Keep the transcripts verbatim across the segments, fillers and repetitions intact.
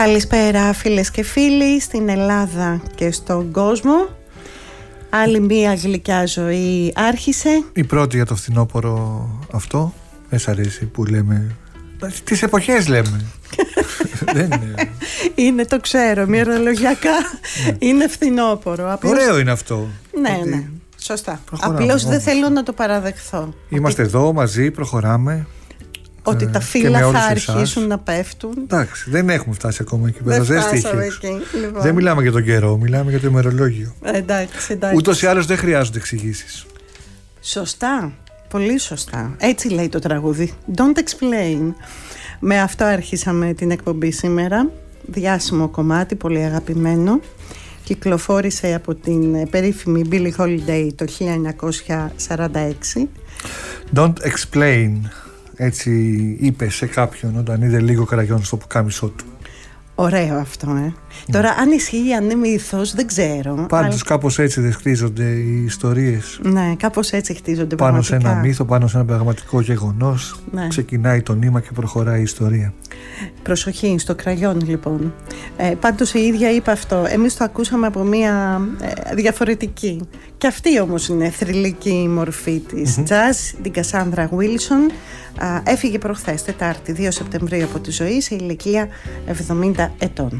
Καλησπέρα φίλες και φίλοι στην Ελλάδα και στον κόσμο. Άλλη μία γλυκιά ζωή άρχισε. Η πρώτη για το φθινόπωρο αυτό. Δεν σ' αρέσει που λέμε? Τις εποχές λέμε. Δεν είναι. Είναι, το ξέρω, μυρολογιακά είναι φθινόπωρο. Απλώς... Ωραίο είναι αυτό. Ναι, ότι... ναι, σωστά. Προχωράμε, Απλώς δεν όμως. θέλω να το παραδεχθώ. Είμαστε ότι... εδώ μαζί, προχωράμε. Ότι τα φύλλα θα αρχίσουν εσάς. να πέφτουν. Εντάξει, δεν έχουμε φτάσει ακόμα εκεί πέρα. Δεν φτάσαμε εκεί. Λοιπόν. Δεν μιλάμε για τον καιρό, μιλάμε για το ημερολόγιο. Εντάξει, εντάξει. Ούτως ή άλλως δεν χρειάζονται εξηγήσεις. Σωστά. Πολύ σωστά. Έτσι λέει το τραγούδι. Don't explain. Με αυτό άρχισαμε την εκπομπή σήμερα. Διάσημο κομμάτι, πολύ αγαπημένο. Κυκλοφόρησε από την περίφημη Billie Holiday το χίλια εννιακόσια σαράντα έξι. Don't explain. Έτσι είπε σε κάποιον όταν είδε λίγο κραγιόν στο πουκάμισό του. Ωραίο αυτό, ε. Mm. Τώρα, αν ισχύει, αν είναι μύθος, δεν ξέρω. Πάντως, αλλά... κάπως έτσι δεν χτίζονται οι ιστορίες. Ναι, κάπως έτσι χτίζονται πάνω πραγματικά. σε ένα μύθο, πάνω σε ένα πραγματικό γεγονός. Ναι. Ξεκινάει το νήμα και προχωράει η ιστορία. Προσοχή στο κραγιόν, λοιπόν. Ε, πάντως η ίδια είπε αυτό. Εμείς το ακούσαμε από μια ε, διαφορετική. Και αυτή όμως είναι θρυλική μορφή της mm-hmm. jazz, την Κασάνδρα Βίλσον. Έφυγε προχθές, Τετάρτη, δύο Σεπτεμβρίου, από τη ζωή σε ηλικία εβδομήντα ετών.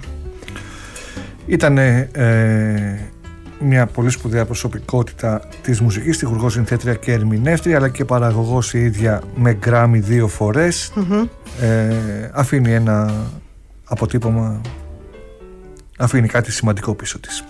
Ήταν ε, μια πολύ σπουδαία προσωπικότητα της μουσικής, τυχουργός, συνθέτρια και ερμηνεύτρια, αλλά και παραγωγός η ίδια με γκράμι δύο φορές. Mm-hmm. ε, αφήνει ένα αποτύπωμα, αφήνει κάτι σημαντικό πίσω της.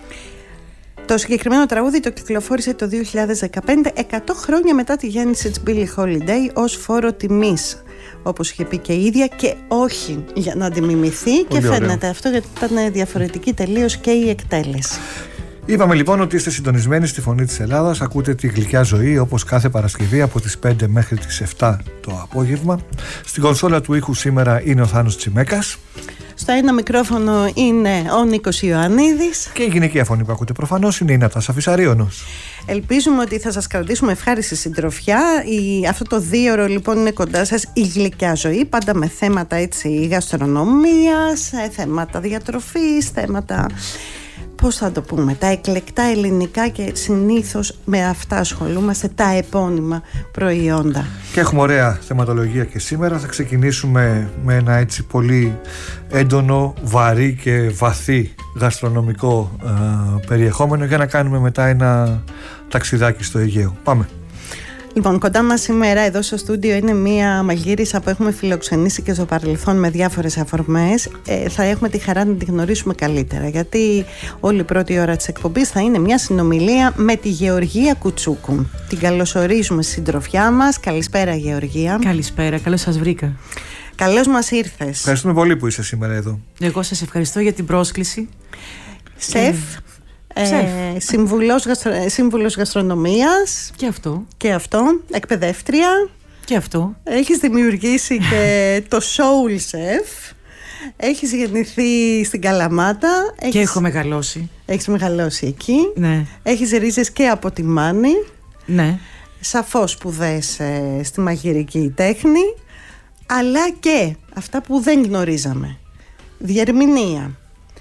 Το συγκεκριμένο τραγούδι το κυκλοφόρησε το δύο χιλιάδες δεκαπέντε, εκατό χρόνια μετά τη γέννηση της Billie Holiday, ως φόρο τιμής, όπως είχε πει και η ίδια, και όχι για να τη μιμηθεί. Πολύ και φαίνεται ωραίο. Αυτό, γιατί ήταν διαφορετική τελείως και η εκτέλεση. Είπαμε λοιπόν ότι είστε συντονισμένοι στη Φωνή της Ελλάδας. Ακούτε τη γλυκιά ζωή, όπως κάθε Παρασκευή από τις πέντε μέχρι τις επτά το απόγευμα. Στην κονσόλα του ήχου σήμερα είναι ο Θάνος Τσιμέκας. Στο ένα μικρόφωνο είναι ο Νίκος Ιωαννίδης. Και η γυναικεία φωνή που ακούτε προφανώς είναι η Νατάσα Φυσαρίωνος. Ελπίζουμε ότι θα σας κρατήσουμε ευχάριστη συντροφιά. Η, αυτό το δίωρο λοιπόν είναι κοντά σας, η γλυκιά ζωή. Πάντα με θέματα έτσι γαστρονομίας, θέματα διατροφής, θέματα... πώς θα το πούμε, τα εκλεκτά ελληνικά, και συνήθως με αυτά ασχολούμαστε, τα επώνυμα προϊόντα. Και έχουμε ωραία θεματολογία και σήμερα. Θα ξεκινήσουμε με ένα έτσι πολύ έντονο, βαρύ και βαθύ γαστρονομικό ε, περιεχόμενο, για να κάνουμε μετά ένα ταξιδάκι στο Αιγαίο. Πάμε. Λοιπόν, κοντά μας σήμερα εδώ στο στούντιο είναι μία μαγείρισα που έχουμε φιλοξενήσει και στο παρελθόν με διάφορες αφορμές. Ε, θα έχουμε τη χαρά να τη γνωρίσουμε καλύτερα, γιατί όλη η πρώτη ώρα της εκπομπής θα είναι μια συνομιλία με τη Γεωργία Κουτσούκου. Την καλωσορίζουμε στη συντροφιά μας. Καλησπέρα, Γεωργία. Καλησπέρα, καλώς σας βρήκα. Καλώς μας ήρθες. Ευχαριστούμε πολύ που είσαι σήμερα εδώ. Εγώ σας ευχαριστώ για την πρόσκληση. Σεφ. Ε, σύμβουλος, γαστρο, σύμβουλος γαστρονομίας. Και αυτό. Και αυτό. Εκπαιδεύτρια. Και αυτό. Έχεις δημιουργήσει και το Soul Chef. Έχεις γεννηθεί στην Καλαμάτα. Έχεις, και έχω μεγαλώσει. Έχεις μεγαλώσει εκεί. Ναι. Έχεις ρίζες και από τη Μάνη. Ναι. Σαφώς σπουδές ε, στη μαγειρική τέχνη. Αλλά και αυτά που δεν γνωρίζαμε. Διερμηνία,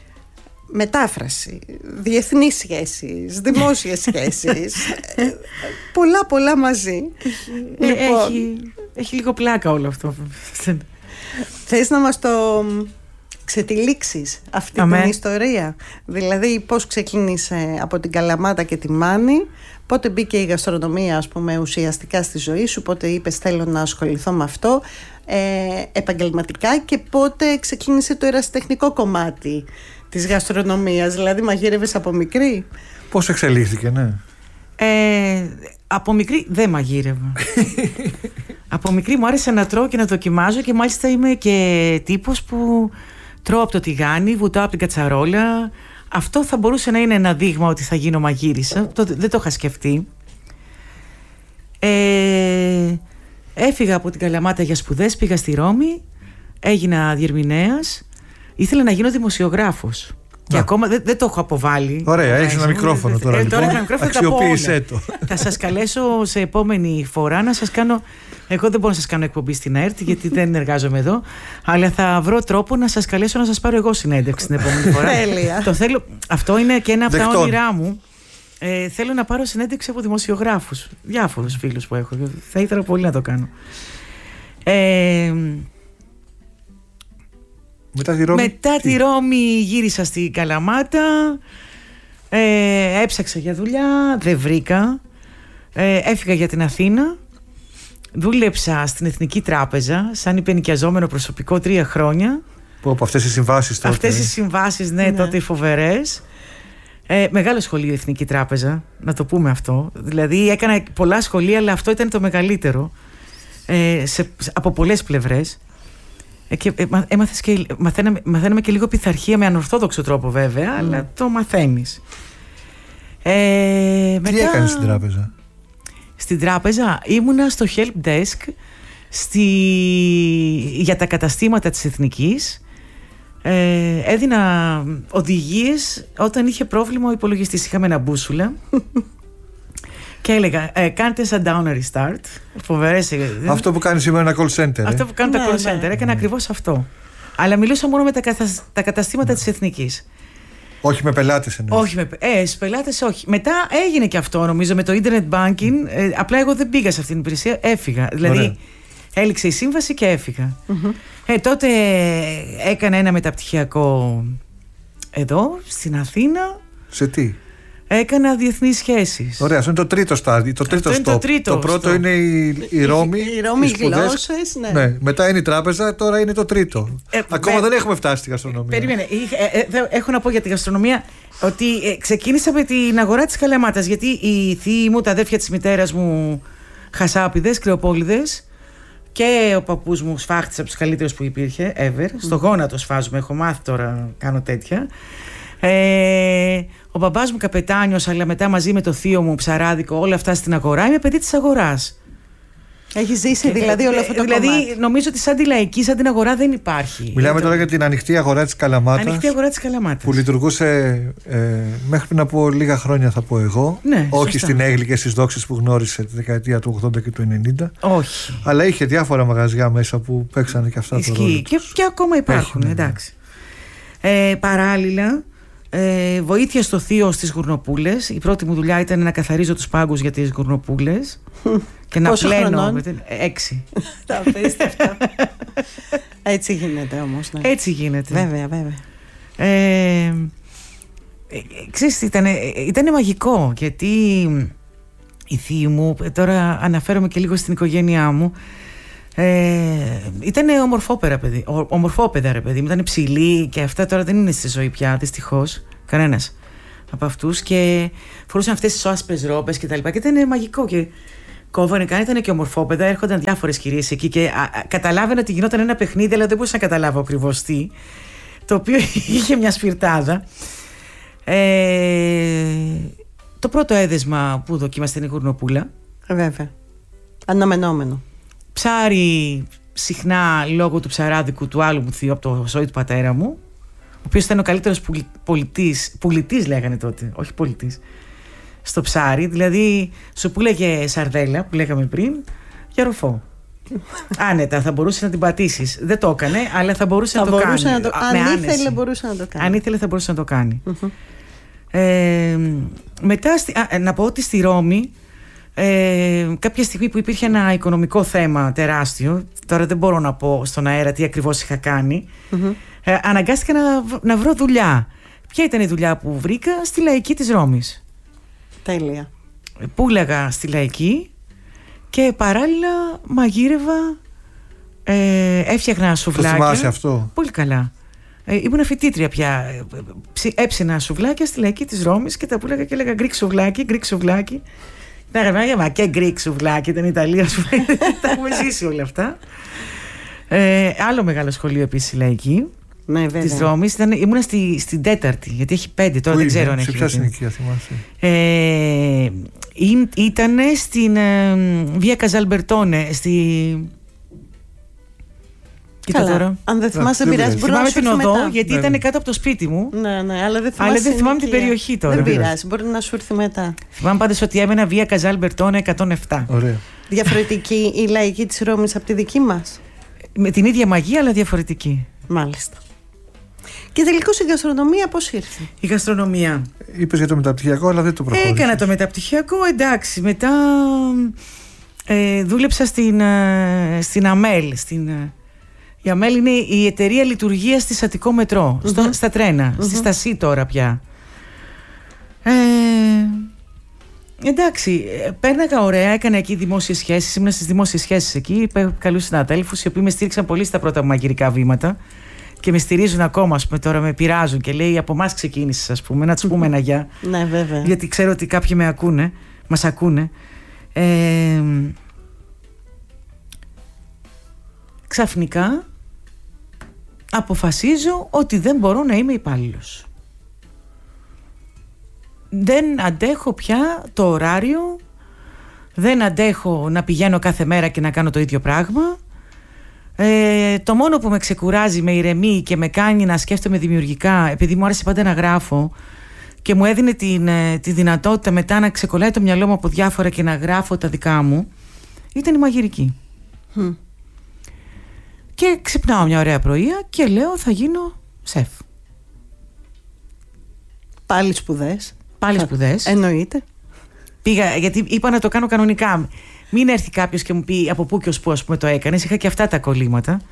μετάφραση, διεθνείς σχέσεις, δημόσιες σχέσεις, πολλά πολλά μαζί. Ε, λοιπόν, έχει, έχει λίγο πλάκα όλο αυτό. Θες να μας το ξετυλίξεις αυτή Αμέ. την ιστορία? Δηλαδή πώς ξεκίνησε από την Καλαμάτα και τη Μάνη, πότε μπήκε η γαστρονομία, ας πούμε, ουσιαστικά στη ζωή σου, πότε είπες θέλω να ασχοληθώ με αυτό ε, επαγγελματικά, και πότε ξεκίνησε το ερασιτεχνικό κομμάτι της γαστρονομίας, δηλαδή μαγείρευες από μικρή? Πώς εξελίχθηκε, ναι? Ε, από μικρή δεν μαγείρευα. Από μικρή μου άρεσε να τρώω και να δοκιμάζω, και μάλιστα είμαι και τύπος που τρώω από το τηγάνι, βουτάω από την κατσαρόλα. Αυτό θα μπορούσε να είναι ένα δείγμα ότι θα γίνω μαγείρισα. Το, δεν το είχα σκεφτεί. Ε, έφυγα από την Καλαμάτα για σπουδές, πήγα στη Ρώμη, έγινα διερμηνέας. Ήθελα να γίνω δημοσιογράφος. Και ακόμα δεν, δεν το έχω αποβάλει. Ωραία, έχεις ένα μικρόφωνο τώρα. Ε, λοιπόν. Τώρα ένα μικρόφωνο, αξιοποίησέ το. Θα σας καλέσω σε επόμενη φορά να σας κάνω Εγώ δεν μπορώ να σας κάνω εκπομπή στην ΕΡΤ, γιατί δεν εργάζομαι εδώ. Αλλά θα βρω τρόπο να σας καλέσω να σας πάρω εγώ συνέντευξη την επόμενη φορά. Τέλεια. Το θέλω, αυτό είναι και ένα από Δεκτών. τα όνειρά μου. Ε, θέλω να πάρω συνέντευξη από δημοσιογράφους. Διάφορους φίλους που έχω. Θα ήθελα πολύ να το κάνω. Ε, Μετά τη Ρώμη. μετά τι? τη Ρώμη γύρισα στην Καλαμάτα. Ε, έψαξα για δουλειά, δεν βρήκα. Ε, έφυγα για την Αθήνα. Δούλεψα στην Εθνική Τράπεζα σαν υπενοικιαζόμενο προσωπικό τρία χρόνια. Που από αυτές οι συμβάσεις τότε. Αυτές οι συμβάσεις, ναι, Ναι. τότε οι φοβερές. Ε, μεγάλο σχολείο η Εθνική Τράπεζα, να το πούμε αυτό. Δηλαδή έκανα πολλά σχολεία, αλλά αυτό ήταν το μεγαλύτερο. Ε, σε, από πολλές πλευρές. Ε, και, ε, μα- έμαθες και, μαθαίναμε, μαθαίναμε και λίγο πειθαρχία με ανορθόδοξο τρόπο βέβαια, αλλά το μαθαίνεις. Ε, Τι έκανες στην τράπεζα? Στην τράπεζα ήμουνα στο help desk στη... για τα καταστήματα της Εθνικής. Ε, έδινα οδηγίες όταν είχε πρόβλημα ο υπολογιστής. Είχαμε ένα μπούσουλα και έλεγα ε, κάντε shutdown restart. Φοβερές. ε, Αυτό που κάνει σήμερα ένα call center. ε. Αυτό που κάνουν τα Ναι, call center. ναι. Έκανα ακριβώς αυτό. Αλλά μιλούσα μόνο με τα, κατα... τα καταστήματα της Εθνικής. Όχι με πελάτες εννοείς. Όχι με ε, στους πελάτες, όχι. Μετά έγινε και αυτό νομίζω με το internet banking. Ε, απλά εγώ δεν πήγα σε αυτήν την υπηρεσία, έφυγα. Δηλαδή Ωραία. έληξε η σύμβαση και έφυγα. Ε, τότε έκανα ένα μεταπτυχιακό εδώ, στην Αθήνα. Σε τι? Έκανα διεθνείς σχέσεις. Ωραία, αυτό είναι το τρίτο στάδιο. Το τρίτο Αυτό είναι το stop. τρίτο πρώτο stop. είναι η, η Ρώμη. Η Ρώμη, οι οι σπουδές. γλώσσες, ναι. Ναι, μετά είναι η τράπεζα, τώρα είναι το τρίτο. Ε, Ακόμα με- δεν έχουμε φτάσει στη γαστρονομία. Περίμενε. Είχα- ε, ε, δε- έχω να πω για τη γαστρονομία ότι ε, ξεκίνησα με την αγορά της Καλαμάτας. Γιατί οι θείοι μου, τα αδέρφια της μητέρας μου, χασάπιδες, κρεοπόλιδες, και ο παππούς μου σφάχτης από τους καλύτερους που υπήρχε ever. Στο γόνατο σφάζουμε, έχω μάθει τώρα, κάνω τέτοια. Ε, ο μπαμπάς μου καπετάνιος, αλλά μετά μαζί με το θείο μου ψαράδικο, όλα αυτά στην αγορά. Είμαι παιδί της αγοράς. Έχει ζήσει δηλαδή όλο αυτό το δηλαδή, κομμάτι. νομίζω ότι σαν τη λαϊκή, σαν την αγορά δεν υπάρχει. Μιλάμε Ε, τώρα για την ανοιχτή αγορά της Καλαμάτας. Ανοιχτή αγορά της Καλαμάτας. Που λειτουργούσε ε, μέχρι πριν από λίγα χρόνια, θα πω εγώ. Ναι, Όχι σωστά. στην Έγλη και στις δόξες που γνώρισε τη δεκαετία του ογδόντα και του ενενήντα. Όχι. Αλλά είχε διάφορα μαγαζιά μέσα που παίξανε και αυτά το ρόλο Ισχύει. Και, τους. και ακόμα υπάρχουν, Έχει, ναι, ναι. εντάξει. Ε, παράλληλα, ε, βοήθεια στο θείο στις γουρνοπούλες. Η πρώτη μου δουλειά ήταν να καθαρίζω τους πάγκους για τις γουρνοπούλες. Και να Πόσο πλένω. χρονών? με την- ε, Έξι. Τα απίστευτα. Έτσι γίνεται όμως. Ναι. Έτσι γίνεται. Βέβαια, βέβαια. Ε, ε, ξέρεις, ήτανε, ήτανε μαγικό, γιατί η θεία μου, ε, τώρα αναφέρομαι και λίγο στην οικογένειά μου, ε, ήτανε ομορφόπερα παιδί, ο, ομορφόπεδα ρε παιδί μου, ήταν ψηλή και αυτά τώρα δεν είναι στη ζωή πια, δυστυχώς, κανένας από αυτούς, και φορούσαν αυτές τις άσπρες ρόπες και τα λοιπά και ήταν μαγικό και κόβανε, καν ήταν και ομορφόπεδα, έρχονταν διάφορες κυρίες εκεί και α, α, καταλάβαινα ότι γινόταν ένα παιχνίδι, αλλά δεν μπορούσα να καταλάβω ακριβώς τι, το οποίο είχε μια σπιρτάδα. Ε, το πρώτο έδεσμα που δοκίμαστε είναι η γουρνοπούλα. Βέβαια. Αναμενόμενο. Ψάρι συχνά λόγω του ψαράδικου του άλλου μου θείου από το ζώη του πατέρα μου, ο οποίος ήταν ο καλύτερος πουλ, πολιτής, πουλητής λέγανε τότε, όχι πολιτής, στο ψάρι. Δηλαδή σου πουλέγε σαρδέλα που λέγαμε πριν για ροφό. Άνετα, θα μπορούσε να την πατήσεις. Δεν το έκανε, αλλά θα μπορούσε Θα να το μπορούσε κάνει. να το... Α, Αν με ήθελε, άνεση. μπορούσε να το κάνει. Αν ήθελε θα μπορούσε να το κάνει. Ε, μετά, στη, α, να πω ότι στη Ρώμη, ε, κάποια στιγμή που υπήρχε ένα οικονομικό θέμα τεράστιο, τώρα δεν μπορώ να πω στον αέρα τι ακριβώς είχα κάνει, ε, αναγκάστηκα να, β- να βρω δουλειά. Ποια ήταν η δουλειά που βρήκα? Στη Λαϊκή της Ρώμης. Τέλεια. Πούλαγα στη Λαϊκή και παράλληλα μαγείρευα, ε, έφτιαχνα Το σουβλάκια. θυμάσαι αυτό? Πολύ καλά. Ε, ήμουν φοιτήτρια πια. Ε, ψι- Έψινα σουβλάκια στη Λαϊκή της Ρώμης και τα πούλαγα και έλεγα γκρικ σουβλάκι, γκρικ σουβλάκι. Τα γραμμάκια, μα και γκρικ σουβλάκι, ήταν Ιταλία σουβλάκι. Τα έχουμε ζήσει όλα αυτά. Ε, άλλο μεγάλο σχολείο επίσης η Λαϊκή Ναι, βέβαια. της Ρώμης. Ήταν, ήμουνα στη, στην τέταρτη, γιατί έχει πέντε, τώρα Πού δεν είναι, ξέρω αν σε έχει. ποια γιατί. συνοικία θυμάσαι? Ε, ήταν στην ε, Βία Καζαλμπερτόνε, στη... Κοίτα Καλά. τώρα. Αν δεν θυμάσαι, δεν πειράζει. πειράζει. Μπορεί να Θυμάμαι σου την έρθει οδό, μετά. γιατί Ναι, ήταν ναι. κάτω από το σπίτι μου. Ναι, ναι, αλλά δεν θυμάσαι. Αλλά δεν θυμάμαι την συνοικία. περιοχή τώρα. Δεν Δεν πειράζει, μπορεί να σου έρθει μετά. Θυμάμαι πάντως ότι έμενα Βία Καζάλ Μπερτόνε εκατόν επτά. Ωραία. Διαφορετική η λαϊκή της Ρώμης από τη δική μας? Με την ίδια μαγεία, αλλά διαφορετική. Μάλιστα. Και τελικώς η γαστρονομία πώς ήρθε? Η γαστρονομία. Είπες για το μεταπτυχιακό, αλλά δεν το προχώρησες. Έκανα το μεταπτυχιακό, εντάξει. Μετά ε, δούλεψα στην, ε, στην ΑΜΕΛ. Στην, ε, η ΑΜΕΛ είναι η εταιρεία λειτουργίας της Αττικό Μετρό. Mm-hmm. Στο, στα τρένα, mm-hmm. στη Στασί τώρα πια. Ε, εντάξει, πέρναγα ωραία, έκανα εκεί δημόσιες σχέσεις. Ήμουν στις δημόσιες σχέσεις εκεί. Είπα καλούς συναδέλφους, οι οποίοι με στήριξαν πολύ στα πρώτα μαγειρικά βήματα. Και με στηρίζουν ακόμα, ας πούμε, τώρα με πειράζουν και λέει από εμάς ξεκίνησες, ας πούμε, να τους πούμε ένα γεια. Ναι, βέβαια. Γιατί ξέρω ότι κάποιοι με ακούνε, μας ακούνε. Ε, ξαφνικά αποφασίζω ότι δεν μπορώ να είμαι υπάλληλος. Δεν αντέχω πια το ωράριο, δεν αντέχω να πηγαίνω κάθε μέρα και να κάνω το ίδιο πράγμα. Ε, το μόνο που με ξεκουράζει, με ηρεμεί και με κάνει να σκέφτομαι δημιουργικά, επειδή μου άρεσε πάντα να γράφω και μου έδινε την, τη δυνατότητα μετά να ξεκολλάει το μυαλό μου από διάφορα και να γράφω τα δικά μου, ήταν η μαγειρική. Mm. Και ξυπνάω μια ωραία πρωία και λέω θα γίνω σεφ. Πάλι σπουδές. Πάλι σπουδές. Εννοείται. Πήγα, γιατί είπα να το κάνω κανονικά. Μην έρθει κάποιος και μου πει από πού και ως πού, ας πούμε, το έκανες. Είχα και αυτά τα κολλήματα.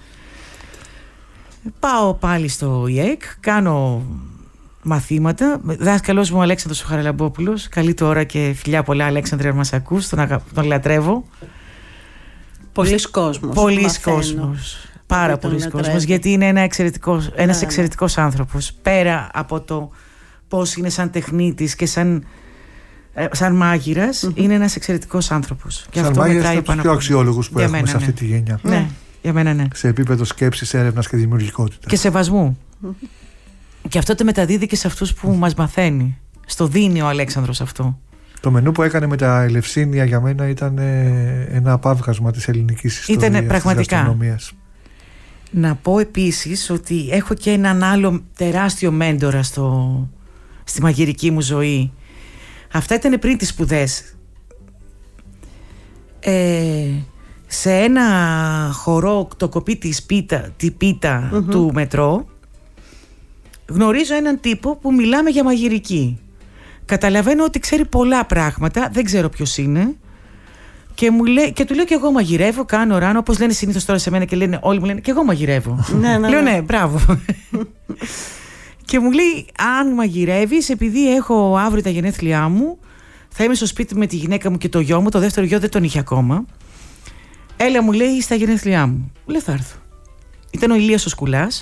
Πάω πάλι στο ΙΕΚ, κάνω μαθήματα. Δάσκαλος μου ο Αλέξανδρος ο Χαραλαμπόπουλος. Καλή τώρα και φιλιά πολλά, Αλέξανδρε, αν μας ακούς. Τον, αγα... τον λατρεύω. Πολλής κόσμος. Πολλής κόσμος. Πάρα πολλής κόσμος. Γιατί είναι ένα εξαιρετικός, ένας ναι, εξαιρετικός ναι. άνθρωπος. Πέρα από το πώς είναι σαν τεχνίτης και σαν... σαν μάγειρας, mm-hmm. είναι ένας εξαιρετικός άνθρωπος. Και σαν αυτό μάγειρας είναι από τους πιο αξιόλογους που έχουμε μένα, σε αυτή ναι. τη γενιά. Ναι, για μένα ναι. Σε επίπεδο σκέψης, έρευνας και δημιουργικότητας. Και σεβασμού. Mm-hmm. Και αυτό το μεταδίδει και σε αυτούς που μας μαθαίνει. Στο δίνει ο Αλέξανδρος αυτό. Το μενού που έκανε με τα Ελευσίνια για μένα ήταν ένα απάβγασμα της ελληνικής ιστορίας. Ήτανε πραγματικά. Της γαστρονομίας. Να πω επίσης ότι έχω και έναν άλλο τεράστιο μέντορα στο, στη μαγειρική μου ζωή. Αυτά ήταν πριν τις σπουδές. Ε, σε ένα χορό, το κοπί της πίτα, τη πίτα mm-hmm. του μετρό, γνωρίζω έναν τύπο που μιλάμε για μαγειρική. Καταλαβαίνω ότι ξέρει πολλά πράγματα, δεν ξέρω ποιος είναι. Και, μου λέει, και του λέω και εγώ μαγειρεύω, κάνω ράνο, όπως λένε συνήθως τώρα σε μένα και λένε, όλοι μου λένε και εγώ μαγειρεύω. Ναι, ναι, λέω ναι, μπράβο. Και μου λέει, αν μαγειρεύεις, επειδή έχω αύριο τα γενέθλιά μου, θα είμαι στο σπίτι με τη γυναίκα μου και το γιο μου. Το δεύτερο γιο δεν τον είχε ακόμα. Έλα, μου λέει, στα γενέθλιά μου. Μου λέει, θα έρθω. Ήταν ο Ηλίας ο Σκουλάς.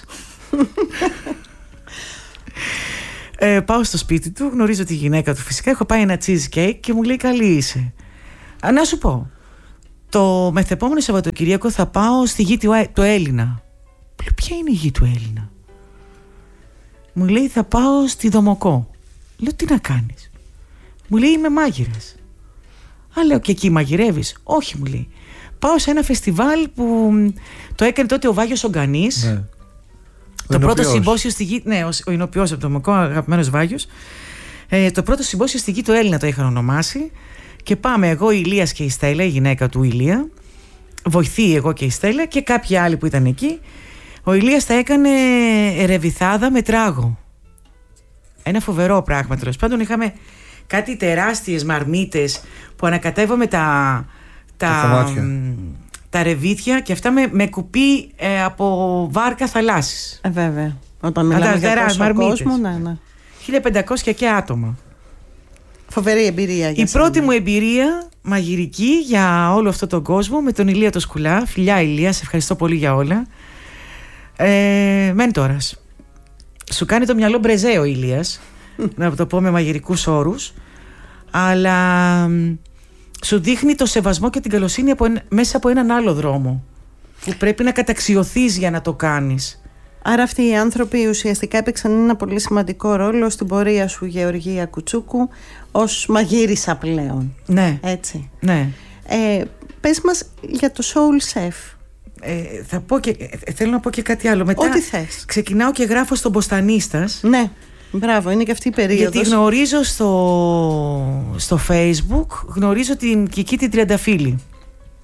ε, πάω στο σπίτι του, γνωρίζω τη γυναίκα του φυσικά. Έχω πάει ένα cheesecake και μου λέει, καλή είσαι. Α, να σου πω, το μεθεπόμενο Σαββατοκυριακό θα πάω στη γη του Έλληνα. Μου λέει, ποια είναι η γη του Έλληνα? Μου λέει, θα πάω στη Δομοκό. Λέω, τι να κάνεις? Μου λέει, είμαι μάγειρας. Α, λέω, και εκεί μαγειρεύεις? Όχι, μου λέει. Πάω σε ένα φεστιβάλ που το έκανε τότε ο Βάγιος Ογκανής. Ναι. Το πρώτο συμπόσιο στη γη. Ναι, ο, ο Ινοποιός από το Δομοκό, αγαπημένος Βάγιος. Ε, το πρώτο συμπόσιο στη γη του Έλληνα το είχαν ονομάσει. Και πάμε εγώ, η Ηλίας και η Στέλλα, η γυναίκα του Ηλία. Βοηθή εγώ και η Στέλλα και κάποιοι άλλοι που ήταν εκεί. Ο Ηλίας τα έκανε ρεβιθάδα με τράγο. Ένα φοβερό πράγμα, τέλος πάντων. Είχαμε κάτι τεράστιες μαρμίτες που ανακατεύαμε τα, τα, τα, τα ρεβίθια και αυτά με, με κουπί ε, από βάρκα θαλάσσης. Ε, βέβαια. Όταν μιλάμε για τόσο μαρμίτες. Κόσμο, ναι, ναι. χίλια πεντακόσια και άτομα. Φοβερή εμπειρία. Για η σένα. Πρώτη μου εμπειρία μαγειρική για όλο αυτόν τον κόσμο με τον Ηλία το Σκουλά. Φιλιά Ηλία, σε ευχαριστώ πολύ για όλα. Ε, μέντορας. Σου κάνει το μυαλό μπρεζέ ο Ηλίας, να το πω με μαγειρικούς όρους, αλλά σου δείχνει το σεβασμό και την καλοσύνη από, μέσα από έναν άλλο δρόμο που πρέπει να καταξιωθείς για να το κάνεις. Άρα αυτοί οι άνθρωποι ουσιαστικά έπαιξαν ένα πολύ σημαντικό ρόλο στην πορεία σου, Γεωργία Κουτσούκου, ως μαγείρισα πλέον. Ναι. Έτσι. Ναι. Ε, πες μας για το Soul Chef. Ε, θα πω και, ε, θέλω να πω και κάτι άλλο. Μετά ό,τι θες. Ξεκινάω και γράφω στον Μποστανίστας. Ναι, μπράβο, είναι και αυτή η περίοδος. Γιατί γνωρίζω στο, στο Facebook, γνωρίζω την Κική την Τριανταφύλλη.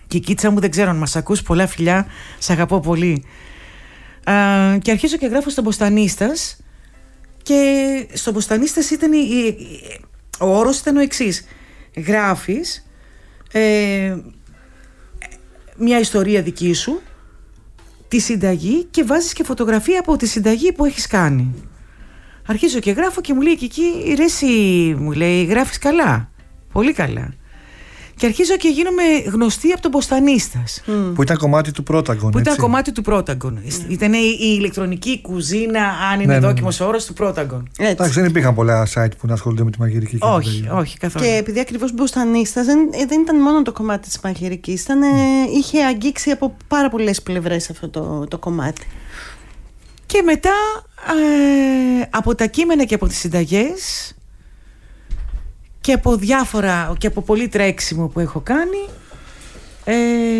Και η Κίτσα μου, δεν ξέρω αν μας ακούς, πολλά φιλιά, σ' αγαπώ πολύ. Α, και αρχίζω και γράφω στον Μποστανίστας. Και στον Μποστανίστας ήταν η, η, ο όρος ήταν ο εξής. Γράφεις ε, μια ιστορία δική σου, τη συνταγή, και βάζεις και φωτογραφία από τη συνταγή που έχεις κάνει. Αρχίζω και γράφω και μου λέει και εκεί, ρε εσύ, μου λέει, γράφεις καλά, πολύ καλά. Και αρχίζω και γίνομαι γνωστή από τον Μποστανίστας. Mm. Που ήταν κομμάτι του Πρόταγκον. Που ήταν κομμάτι του Πρόταγκον. Mm. Ήταν η, η ηλεκτρονική κουζίνα, αν είναι ναι, δόκιμος ναι, ναι. όρος, του Πρόταγκον. Εντάξει, δεν υπήρχαν πολλά site που να ασχολούνται με τη μαγειρική. Όχι, και όχι καθόλου. Και επειδή ακριβώς Μποστανίστας δεν, δεν ήταν μόνο το κομμάτι της μαγειρικής, ήταν, mm. είχε αγγίξει από πάρα πολλές πλευρές αυτό το, το κομμάτι. Και μετά ε, από τα κείμενα και από τις συνταγές και από διάφορα και από πολύ τρέξιμο που έχω κάνει, ε,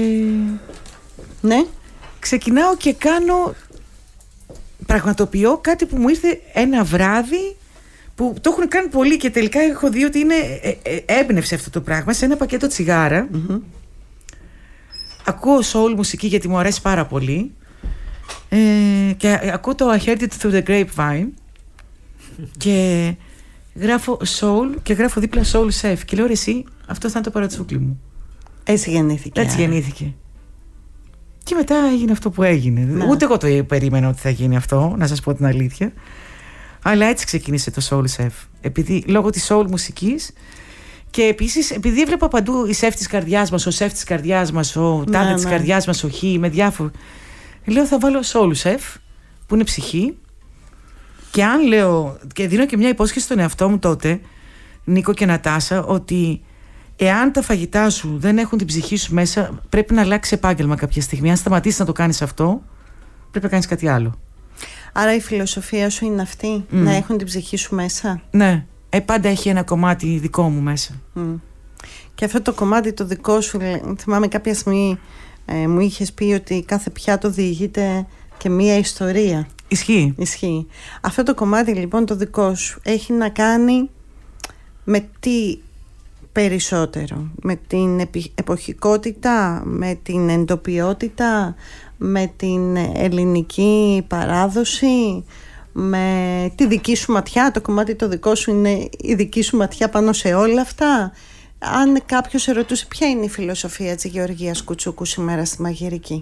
ναι, ξεκινάω και κάνω, πραγματοποιώ κάτι που μου ήρθε ένα βράδυ, που το έχουν κάνει πολλοί και τελικά έχω δει ότι είναι, ε, ε, έμπνευσε αυτό το πράγμα σε ένα πακέτο τσιγάρα. Mm-hmm. Ακούω soul μουσική γιατί μου αρέσει πάρα πολύ. Ε, και ακούω το I heard it through the grapevine και γράφω soul και γράφω δίπλα soul chef και λέω, ρε εσύ, αυτό θα είναι το παρατσούκλι μου. Έτσι γεννήθηκε. Έτσι γεννήθηκε. Και μετά έγινε αυτό που έγινε. Να. Ούτε εγώ το περίμενα ότι θα γίνει αυτό, να σας πω την αλήθεια. Αλλά έτσι ξεκίνησε το soul chef. Επειδή, λόγω της soul μουσικής. Και επίσης, επειδή έβλεπα παντού η σεφ της καρδιάς μας, ο σεφ της καρδιάς μας, ο τάδε της καρδιάς μας, ο χ, με διάφορα. Λέω, θα βάλω soul chef, που είναι ψυχή. Και αν λέω, και δίνω και μια υπόσχεση στον εαυτό μου τότε, Νίκο και Νατάσα, ότι εάν τα φαγητά σου δεν έχουν την ψυχή σου μέσα, πρέπει να αλλάξει επάγγελμα κάποια στιγμή. Αν σταματήσεις να το κάνεις αυτό, πρέπει να κάνεις κάτι άλλο. Άρα η φιλοσοφία σου είναι αυτή, mm. να έχουν την ψυχή σου μέσα. Ναι, ε, πάντα έχει ένα κομμάτι δικό μου μέσα. Mm. Και αυτό το κομμάτι το δικό σου, θυμάμαι κάποια στιγμή ε, μου είχες πει ότι κάθε πιάτο διηγείται και μία ιστορία. Ισχύει. Ισχύει. Αυτό το κομμάτι λοιπόν το δικό σου έχει να κάνει με τι περισσότερο? Με την εποχικότητα, με την εντοπιότητα, με την ελληνική παράδοση, με τη δική σου ματιά? Το κομμάτι το δικό σου είναι η δική σου ματιά πάνω σε όλα αυτά. Αν κάποιος σε ρωτούσε ποια είναι η φιλοσοφία της Γεωργίας Κουτσούκου σήμερα στη μαγειρική?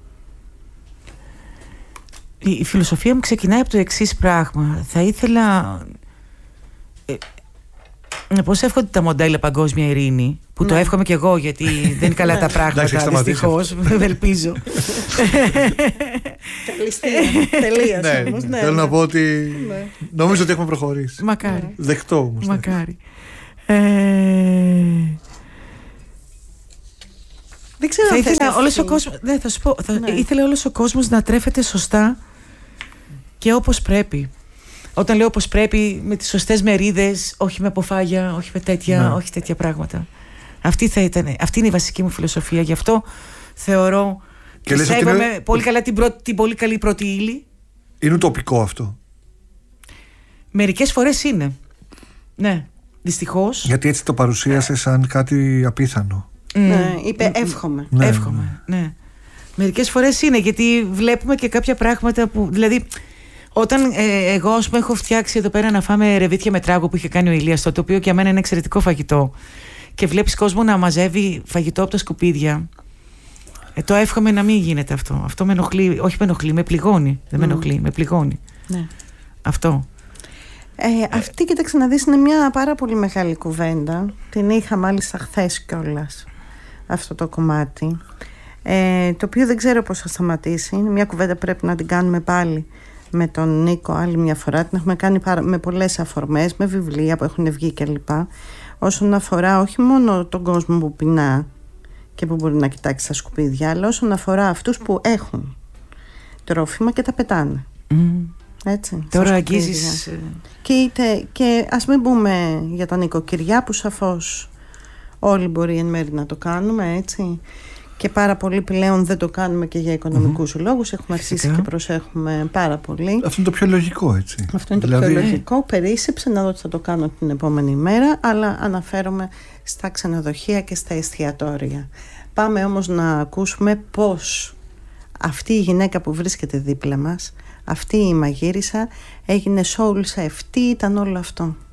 Η φιλοσοφία μου ξεκινάει από το εξής πράγμα. Θα ήθελα... Ε, πώς εύχονται τα μοντέλα παγκόσμια ειρήνη, που ναι. το εύχομαι και εγώ, γιατί δεν είναι καλά τα πράγματα, δυστυχώς, ελπίζω. Καλή τελείως όμως. Ναι, θέλω να πω ότι νομίζω ότι έχουμε προχωρήσει. Μακάρι. Δεκτό όμως. Μακάρι. Δεν ξέρω αν ήθελα όλος ο κόσμος, ναι, θα σου πω, θα, ναι. ήθελα όλος ο κόσμος να τρέφεται σωστά και όπως πρέπει. Όταν λέω όπως πρέπει, με τις σωστές μερίδες, όχι με αποφάγια, όχι με τέτοια, ναι. όχι τέτοια πράγματα. Αυτή, θα ήταν, αυτή είναι η βασική μου φιλοσοφία. Γι' αυτό θεωρώ και σέβομαι είναι... πολύ καλά την, πρώτη, την πολύ καλή πρώτη ύλη. Είναι τοπικό αυτό? Μερικές φορές είναι. Ναι, δυστυχώς. Γιατί έτσι το παρουσίασε σαν κάτι απίθανο. Mm. Ναι, είπε εύχομαι. Ναι, εύχομαι, ναι. ναι. Μερικές φορές είναι, γιατί βλέπουμε και κάποια πράγματα που, δηλαδή, όταν ε, εγώ ας πούμε, έχω φτιάξει εδώ πέρα να φάμε ρεβίθια με τράγο που είχε κάνει ο Ηλίας, το οποίο για μένα είναι εξαιρετικό φαγητό, και βλέπεις κόσμο να μαζεύει φαγητό από τα σκουπίδια, ε, το εύχομαι να μην γίνεται αυτό. Αυτό με ενοχλεί, όχι με ενοχλεί, με πληγώνει. Δεν mm. με ενοχλεί, με πληγώνει. Ναι. Αυτό. Ε, αυτή, κοίταξε να δεις, είναι μια πάρα πολύ μεγάλη κουβέντα. Την είχα μάλιστα χθες κιόλας, αυτό το κομμάτι, ε, το οποίο δεν ξέρω πώς θα σταματήσει. Είναι μια κουβέντα που πρέπει να την κάνουμε πάλι με τον Νίκο άλλη μια φορά. Την έχουμε κάνει με πολλές αφορμές, με βιβλία που έχουν βγει κλπ. Όσον αφορά όχι μόνο τον κόσμο που πεινά και που μπορεί να κοιτάξει τα σκουπίδια, αλλά όσον αφορά αυτούς που έχουν τρόφιμα και τα πετάνε. Mm. Έτσι, τώρα αγγίζεις. Και, είτε, και ας μην πούμε για τα νοικοκυριά, που σαφώς όλοι μπορεί εν μέρει να το κάνουμε, έτσι. Και πάρα πολύ πλέον δεν το κάνουμε και για οικονομικούς mm-hmm. λόγους. Έχουμε αρχίσει και προσέχουμε πάρα πολύ. Αυτό είναι το πιο λογικό, έτσι. Αυτό είναι δηλαδή... το πιο λογικό. Περίσσεψε να δω ότι θα το κάνω την επόμενη μέρα, αλλά αναφέρομαι στα ξενοδοχεία και στα εστιατόρια. Πάμε όμως να ακούσουμε πώς αυτή η γυναίκα που βρίσκεται δίπλα μας, αυτή η μαγείρισα, έγινε soul chef. Τι ήταν όλο αυτό?